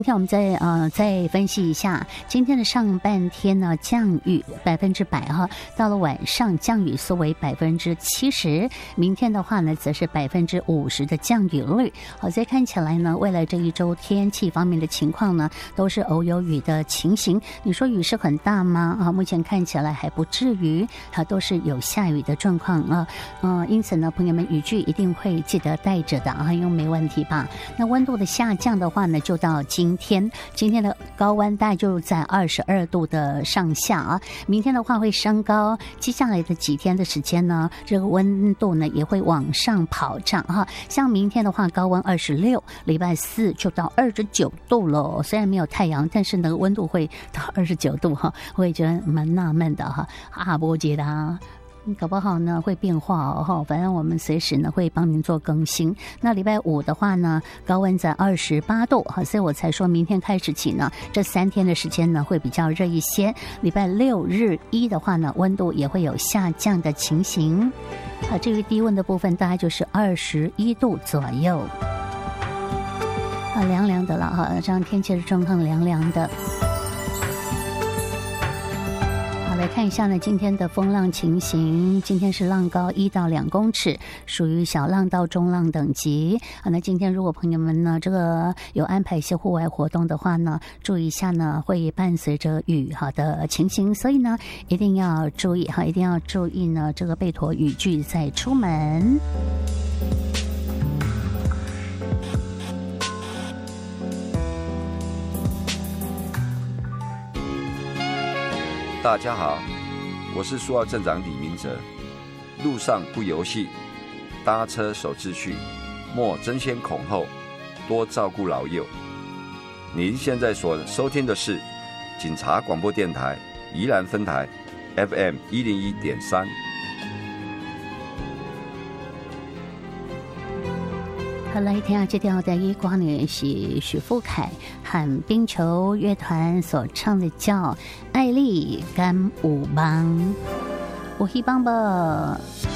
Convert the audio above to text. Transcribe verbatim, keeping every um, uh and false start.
今天我们再呃再分析一下今天的上半天呢，降雨百分之百哈，到了晚上降雨缩为百分之七十，明天的话呢，则是百分之五十的降雨率。好，所以看起来呢，未来这一周天气方面的情况呢，都是偶有雨的情形。你说雨是很大吗？啊，目前看起来还不至于，它都是有下雨的状况啊。呃，因此呢，朋友们雨具一定会记得带着的啊，因为没问题吧？那温度的下降的话呢，就到今天，今天的高温大概就在二十二度的上下啊。明天的话会升高，接下来的几天的时间呢，这个温度呢也会往上跑涨哈。像明天的话，高温二十六，礼拜四就到二十九度了。虽然没有太阳，但是呢温度会到二十九度哈，我也觉得蛮纳闷的哈。啊，波杰的啊。搞不好呢会变化哦，反正我们随时呢会帮您做更新。那礼拜五的话呢，高温在二十八度，好，所以我才说明天开始起呢，这三天的时间呢会比较热一些。礼拜六日一的话呢，温度也会有下降的情形。好，至于低温的部分，大概就是二十一度左右，啊，凉凉的了哈，这样天气的状况凉凉的。来看一下呢，今天的风浪情形。今天是浪高一到两公尺，属于小浪到中浪等级。啊，那今天如果朋友们呢，这个有安排一些户外活动的话呢，注意一下呢，会伴随着雨哈的情形，所以呢，一定要注意哈，一定要注意呢，这个备妥雨具再出门。 大家好，我是苏澳镇长李明哲。路上不游戏，搭车守秩序，莫争先恐后，多照顾老幼。您现在所收听的是警察广播电台宜兰分台 F M 一零一点三。 好，来听下这条的一瓜呢是许富凯和冰球乐团所唱的叫《爱丽甘舞邦》，有希望吧。